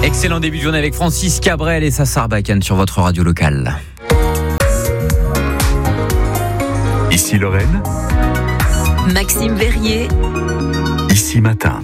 Excellent début de journée avec Francis Cabrel et sa Sarbacane sur votre radio locale. Ici Lorraine, Maxime Verrier, ici Matin.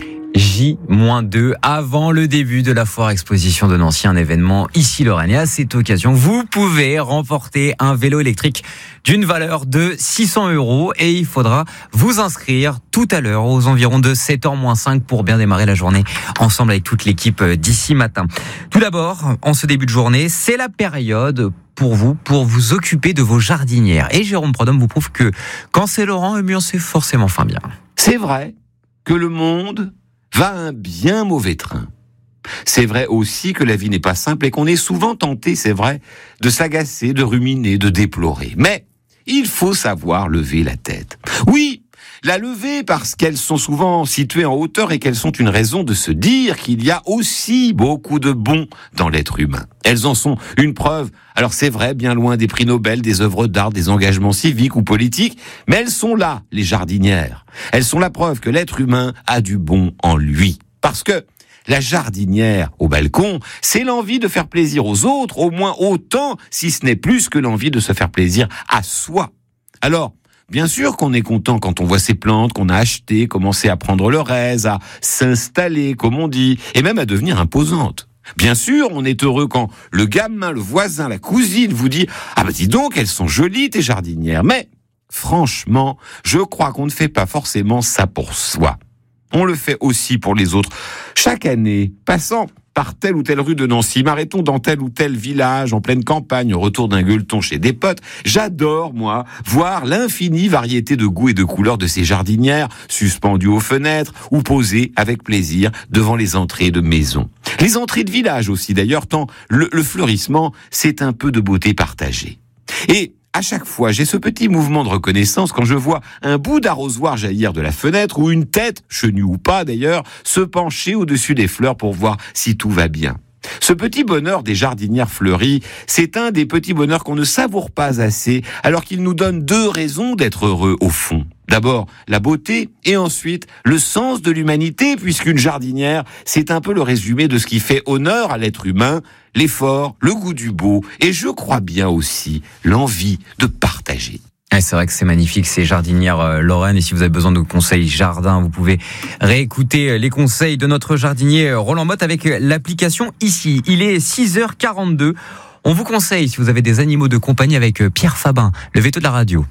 J-2 avant le début de la foire exposition de Nancy, un événement ici Lorraine. Et à cette occasion, vous pouvez remporter un vélo électrique d'une valeur de 600 € et il faudra vous inscrire tout à l'heure aux environs de 7h-5 pour bien démarrer la journée ensemble avec toute l'équipe d'ici Matin. Tout d'abord, en ce début de journée, c'est la période pour vous occuper de vos jardinières. Et Jérôme Prodhomme vous prouve que quand c'est Laurent, eh bien c'est forcément fin bien. C'est vrai que le monde va à un bien mauvais train. C'est vrai aussi que la vie n'est pas simple et qu'on est souvent tenté, c'est vrai, de s'agacer, de ruminer, de déplorer. Mais il faut savoir lever la tête. Oui, la lever parce qu'elles sont souvent situées en hauteur et qu'elles sont une raison de se dire qu'il y a aussi beaucoup de bon dans l'être humain. Elles en sont une preuve. Alors c'est vrai, bien loin des prix Nobel, des œuvres d'art, des engagements civiques ou politiques, mais elles sont là, les jardinières. Elles sont la preuve que l'être humain a du bon en lui. Parce que la jardinière au balcon, c'est l'envie de faire plaisir aux autres, au moins autant, si ce n'est plus que l'envie de se faire plaisir à soi. Alors, bien sûr qu'on est content quand on voit ces plantes qu'on a achetées commencer à prendre leur aise, à s'installer, comme on dit, et même à devenir imposantes. Bien sûr, on est heureux quand le gamin, le voisin, la cousine vous dit « Ah bah dis donc, elles sont jolies tes jardinières ». Mais franchement, je crois qu'on ne fait pas forcément ça pour soi. On le fait aussi pour les autres. Chaque année, passant par telle ou telle rue de Nancy, m'arrêtons dans tel ou tel village, en pleine campagne, au retour d'un gueuleton chez des potes. J'adore, moi, voir l'infinie variété de goûts et de couleurs de ces jardinières, suspendues aux fenêtres ou posées avec plaisir devant les entrées de maisons. Les entrées de village aussi, d'ailleurs, tant le fleurissement, c'est un peu de beauté partagée. Et à chaque fois, j'ai ce petit mouvement de reconnaissance quand je vois un bout d'arrosoir jaillir de la fenêtre ou une tête, chenue ou pas d'ailleurs, se pencher au-dessus des fleurs pour voir si tout va bien. Ce petit bonheur des jardinières fleuries, c'est un des petits bonheurs qu'on ne savoure pas assez, alors qu'il nous donne deux raisons d'être heureux au fond. D'abord, la beauté, et ensuite, le sens de l'humanité, puisqu'une jardinière, c'est un peu le résumé de ce qui fait honneur à l'être humain, l'effort, le goût du beau, et je crois bien aussi l'envie de partager. Et c'est vrai que c'est magnifique ces jardinières Lorraine, et si vous avez besoin de conseils jardin, vous pouvez réécouter les conseils de notre jardinier Roland Motte avec l'application ici. Il est 6h42. On vous conseille, si vous avez des animaux de compagnie, avec Pierre Fabin, le veto de la radio.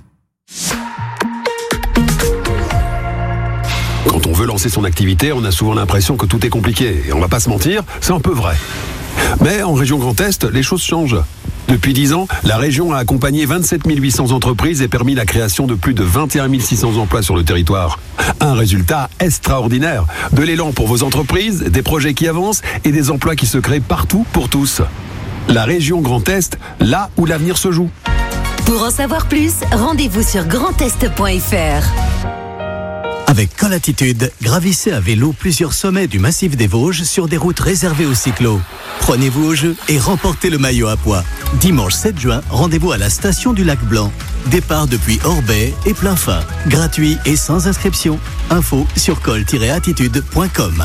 Quand on veut lancer son activité, on a souvent l'impression que tout est compliqué. Et on va pas se mentir, c'est un peu vrai. Mais en région Grand Est, les choses changent. Depuis 10 ans, la région a accompagné 27 800 entreprises et permis la création de plus de 21 600 emplois sur le territoire. Un résultat extraordinaire. De l'élan pour vos entreprises, des projets qui avancent et des emplois qui se créent partout pour tous. La région Grand Est, là où l'avenir se joue. Pour en savoir plus, rendez-vous sur grandest.fr. Avec Colatitude, gravissez à vélo plusieurs sommets du massif des Vosges sur des routes réservées aux cyclos. Prenez-vous au jeu et remportez le maillot à pois. Dimanche 7 juin, rendez-vous à la station du Lac Blanc. Départ depuis Orbey et plein fin. Gratuit et sans inscription. Info sur col-attitude.com.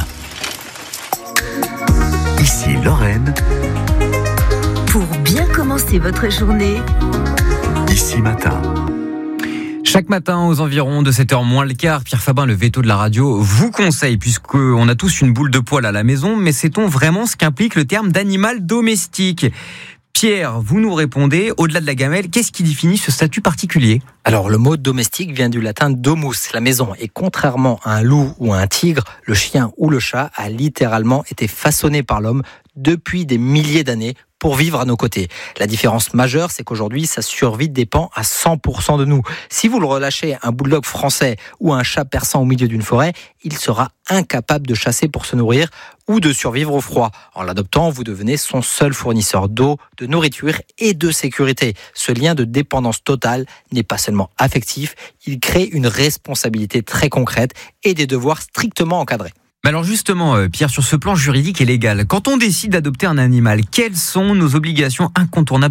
Ici Lorraine, Pour bien commencer votre journée, ici Matin. Chaque matin, aux environs de 7h moins le quart, Pierre Fabin, le veto de la radio, vous conseille, puisqu'on a tous une boule de poil à la maison, mais sait-on vraiment ce qu'implique le terme d'animal domestique ? Pierre, vous nous répondez, au-delà de la gamelle, qu'est-ce qui définit ce statut particulier ? Alors, le mot domestique vient du latin domus, la maison. Et contrairement à un loup ou à un tigre, le chien ou le chat a littéralement été façonné par l'homme depuis des milliers d'années pour vivre à nos côtés. La différence majeure, c'est qu'aujourd'hui, sa survie dépend à 100% de nous. Si vous le relâchez un bulldog français ou un chat persan au milieu d'une forêt, il sera incapable de chasser pour se nourrir ou de survivre au froid. En l'adoptant, vous devenez son seul fournisseur d'eau, de nourriture et de sécurité. Ce lien de dépendance totale n'est pas seulement affectif, il crée une responsabilité très concrète et des devoirs strictement encadrés. Mais alors justement, Pierre, sur ce plan juridique et légal, quand on décide d'adopter un animal, quelles sont nos obligations incontournables au quotidien ?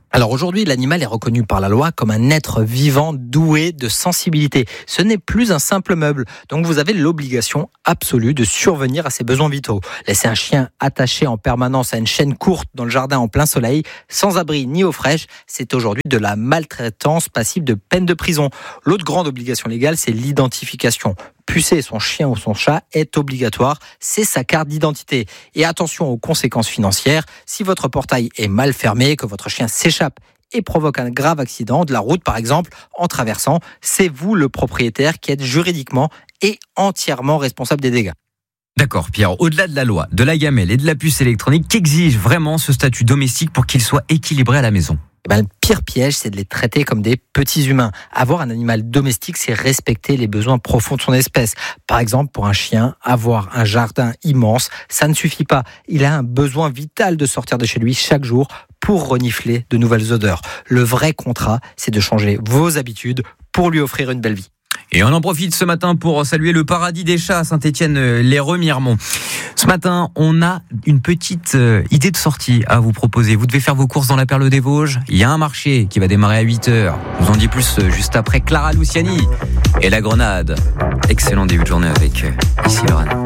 Alors aujourd'hui, l'animal est reconnu par la loi comme un être vivant doué de sensibilité. Ce n'est plus un simple meuble, donc vous avez l'obligation absolue de survenir à ses besoins vitaux. Laisser un chien attaché en permanence à une chaîne courte dans le jardin en plein soleil, sans abri ni eau fraîche, c'est aujourd'hui de la maltraitance passible de peine de prison. L'autre grande obligation légale, c'est l'identification. Pucer son chien ou son chat est obligatoire, c'est sa carte d'identité. Et attention aux conséquences financières, si votre portail est mal fermé, que votre chien s'échappe et provoque un grave accident de la route par exemple, en traversant, c'est vous le propriétaire qui êtes juridiquement et entièrement responsable des dégâts. D'accord, Pierre, au-delà de la loi, de la gamelle et de la puce électronique, qu'exige vraiment ce statut domestique pour qu'il soit équilibré à la maison ? Le pire piège, c'est de les traiter comme des petits humains. Avoir un animal domestique, c'est respecter les besoins profonds de son espèce. Par exemple, pour un chien, avoir un jardin immense, ça ne suffit pas. Il a un besoin vital de sortir de chez lui chaque jour pour renifler de nouvelles odeurs. Le vrai contrat, c'est de changer vos habitudes pour lui offrir une belle vie. Et on en profite ce matin pour saluer le paradis des chats à Saint-Étienne-les-Remires-Mont. Ce matin, on a une petite idée de sortie à vous proposer. Vous devez faire vos courses dans la Perle des Vosges. Il y a un marché qui va démarrer à 8h. Je vous en dis plus juste après Clara Luciani et la Grenade. Excellent début de journée avec Ici Lorraine.